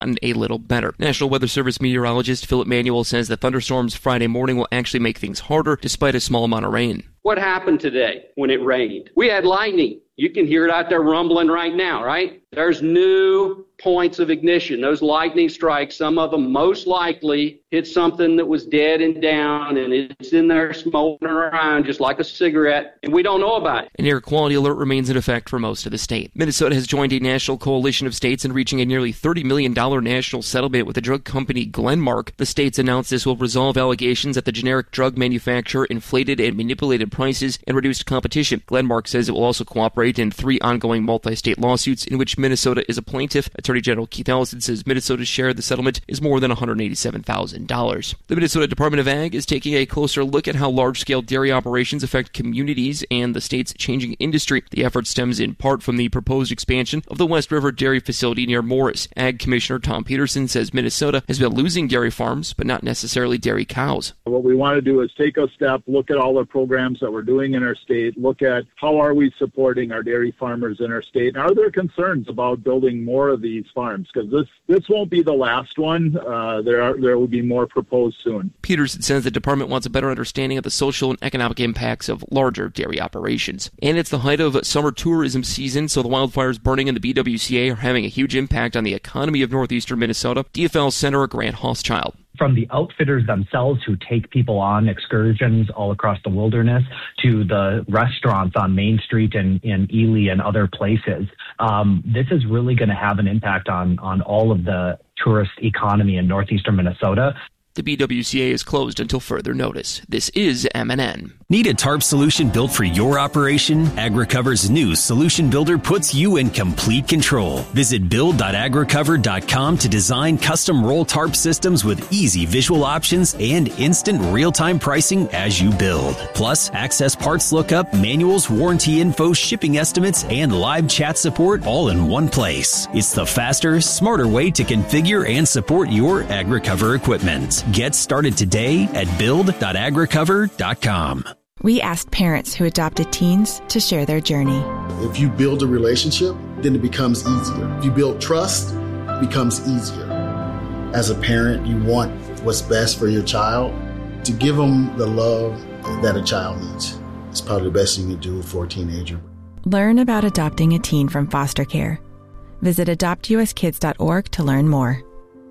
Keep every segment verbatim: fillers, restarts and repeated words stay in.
a little better. National Weather Service meteorologist Philip Manuel says the thunderstorms Friday morning will actually make things harder despite a small amount of rain. What happened today when it rained? We had lightning. You can hear it out there rumbling right now, right? There's new points of ignition. Those lightning strikes, some of them most likely hit something that was dead and down, and it's in there smoldering around just like a cigarette, and we don't know about it. An air quality alert remains in effect for most of the state. Minnesota has joined a national coalition of states in reaching a nearly thirty million dollars national settlement with the drug company Glenmark. The states announced this will resolve allegations that the generic drug manufacturer inflated and manipulated prices and reduced competition. Glenmark says it will also cooperate in three ongoing multi-state lawsuits in which Minnesota is a plaintiff. Attorney General Keith Ellison says Minnesota's share of the settlement is more than one hundred eighty-seven thousand dollars. The Minnesota Department of Ag is taking a closer look at how large-scale dairy operations affect communities and the state's changing industry. The effort stems in part from the proposed expansion of the West River Dairy facility near Morris. Ag Commissioner Tom Peterson says Minnesota has been losing dairy farms, but not necessarily dairy cows. What we want to do is take a step, look at all the programs that we're doing in our state, look at how are we supporting our dairy farmers in our state, and are there concerns about building more of these farms? Because this this won't be the last one. Uh, there are there will be more proposed soon. Peterson says the department wants a better understanding of the social and economic impacts of larger dairy operations. And it's the height of summer tourism season, so the wildfires burning in the B W C A are having a huge impact on the economy of northeastern Minnesota. D F L Senator Grant Hochschild. From the outfitters themselves who take people on excursions all across the wilderness to the restaurants on Main Street and in Ely and other places, um, this is really going to have an impact on, on all of the tourist economy in northeastern Minnesota. The B W C A is closed until further notice. This is M N N. Need a tarp solution built for your operation? AgriCover's new Solution Builder puts you in complete control. Visit build dot agricover dot com to design custom roll tarp systems with easy visual options and instant real-time pricing as you build. Plus, access parts lookup, manuals, warranty info, shipping estimates, and live chat support all in one place. It's the faster, smarter way to configure and support your AgriCover equipment. Get started today at build dot agricover dot com. We asked parents who adopted teens to share their journey. If you build a relationship, then it becomes easier. If you build trust, it becomes easier. As a parent, you want what's best for your child. To give them the love that a child needs. It's probably the best thing you can do for a teenager. Learn about adopting a teen from foster care. Visit adopt u s kids dot org to learn more.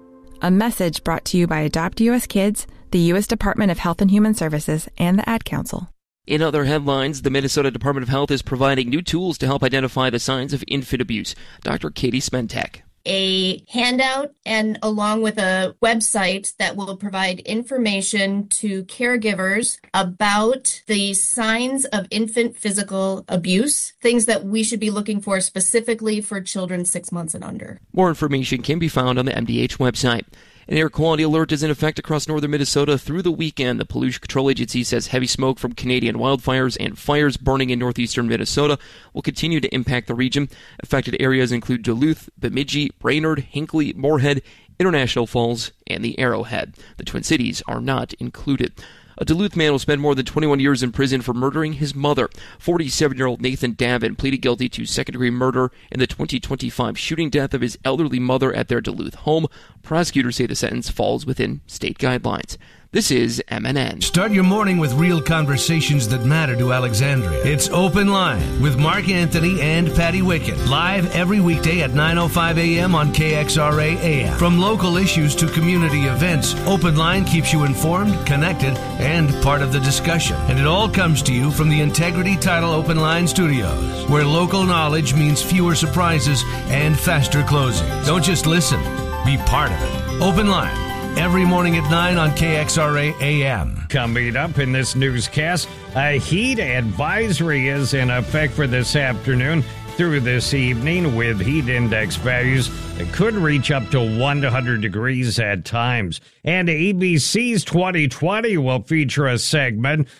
A message brought to you by Adopt U S Kids, the U S Department of Health and Human Services, and the Ad Council. In other headlines, the Minnesota Department of Health is providing new tools to help identify the signs of infant abuse. Doctor Katie Smentek. A handout and along with a website that will provide information to caregivers about the signs of infant physical abuse, things that we should be looking for specifically for children six months and under. More information can be found on the M D H website. An air quality alert is in effect across northern Minnesota through the weekend. The Pollution Control Agency says heavy smoke from Canadian wildfires and fires burning in northeastern Minnesota will continue to impact the region. Affected areas include Duluth, Bemidji, Brainerd, Hinckley, Moorhead, International Falls, and the Arrowhead. The Twin Cities are not included. A Duluth man will spend more than twenty-one years in prison for murdering his mother. forty-seven-year-old Nathan Davin pleaded guilty to second-degree murder in the twenty twenty-five shooting death of his elderly mother at their Duluth home. Prosecutors say the sentence falls within state guidelines. This is M N N. Start your morning with real conversations that matter to Alexandria. It's Open Line with Mark Anthony and Patty Wickett. Live every weekday at nine oh five a.m. on K X R A A M. From local issues to community events, Open Line keeps you informed, connected, and part of the discussion. And it all comes to you from the Integrity Title Open Line Studios, where local knowledge means fewer surprises and faster closing. Don't just listen, be part of it. Open Line. Every morning at nine on K X R A A M. Coming up in this newscast, a heat advisory is in effect for this afternoon through this evening with heat index values that could reach up to one hundred degrees at times. And A B C's twenty twenty will feature a segment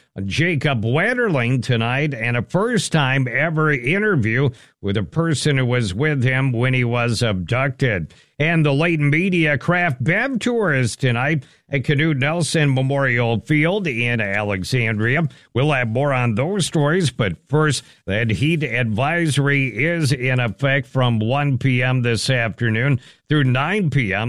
Jacob Wetterling tonight, and a first-time ever interview with a person who was with him when he was abducted. And the Leighton Media Craft Bev Tour is tonight at Knute Nelson Memorial Field in Alexandria. We'll have more on those stories, but first, that heat advisory is in effect from one p.m. this afternoon through nine p.m.